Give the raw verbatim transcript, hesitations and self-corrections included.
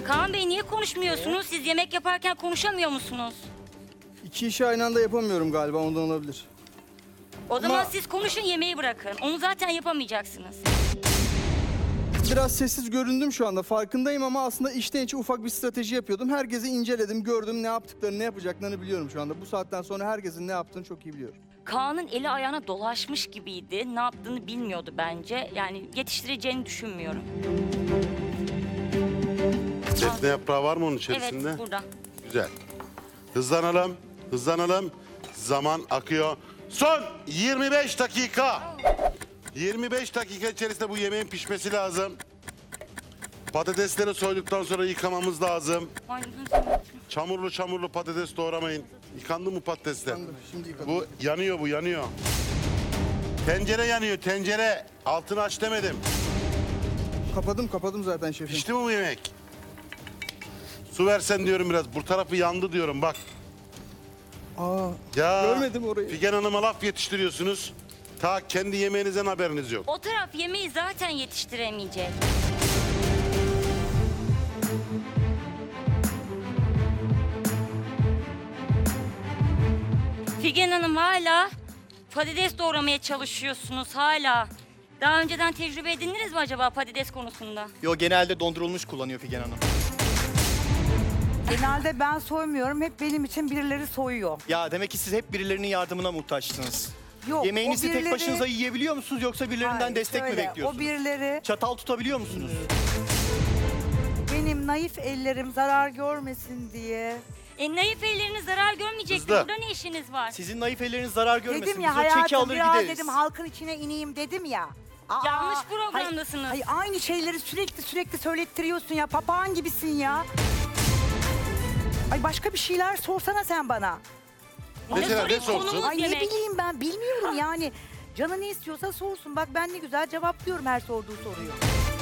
Kaan Bey niye konuşmuyorsunuz? Siz yemek yaparken konuşamıyor musunuz? İki işi aynı anda yapamıyorum galiba, ondan olabilir. O zaman siz konuşun, yemeği bırakın. Onu zaten yapamayacaksınız. Biraz sessiz göründüm şu anda, farkındayım ama aslında içten içe ufak bir strateji yapıyordum. Herkesi inceledim, gördüm, ne yaptıklarını, ne yapacaklarını biliyorum şu anda. Bu saatten sonra herkesin ne yaptığını çok iyi biliyorum. Kaan'ın eli ayağına dolaşmış gibiydi. Ne yaptığını bilmiyordu bence. Yani yetiştireceğini düşünmüyorum. Defne yaprağı var mı onun içerisinde? Evet, burada. Güzel. Hızlanalım, hızlanalım. Zaman akıyor. Son yirmi beş dakika. yirmi beş dakika içerisinde bu yemeğin pişmesi lazım. Patatesleri soyduktan sonra yıkamamız lazım. Ay, Çamurlu çamurlu patates doğramayın. Yıkandı mı patatesler? Yıkandı, şimdi yıkadım. Bu yanıyor, bu yanıyor. Tencere yanıyor, tencere. Altını aç demedim. Kapadım, kapadım zaten şefim. Pişti mi bu yemek? Su versen diyorum biraz. Bu tarafı yandı diyorum bak. Aa, Ya görmedim orayı. Figen Hanım'a laf yetiştiriyorsunuz. Ta kendi yemeğinizden haberiniz yok. O taraf yemeği zaten yetiştiremeyecek. Figen Hanım hala patates doğramaya çalışıyorsunuz hala. Daha önceden tecrübe edindiniz mi acaba patates konusunda? Yo, genelde dondurulmuş kullanıyor Figen Hanım. Genelde ben soymuyorum. Hep benim için birileri soyuyor. Ya demek ki siz hep birilerinin yardımına muhtaçsınız. Yok, Yemeğinizi o tek birileri- başınıza yiyebiliyor musunuz yoksa birilerinden Hayır, destek mi şöyle, bekliyorsunuz? O birileri Çatal tutabiliyor musunuz? benim naif ellerim zarar görmesin diye. E naif elleriniz zarar görmeyecek. Hızlı. Burada ne işiniz var? Sizin naif elleriniz zarar görmesin. Dedim ya Biz o çeki hayatım alır biraz gideriz. dedim halkın içine ineyim dedim ya. Aa, Yanlış hayır- programdasınız. Hayır, aynı şeyleri sürekli sürekli söylettiriyorsun ya. Papağan gibisin ya. Ay başka bir şeyler sorsana sen bana. Mesela sorayım, ne sorsun? konumuz Ay ne yemek. bileyim ben bilmiyorum yani. Canı ne istiyorsa sorsun. Bak ben ne güzel cevaplıyorum her sorduğu soruyu.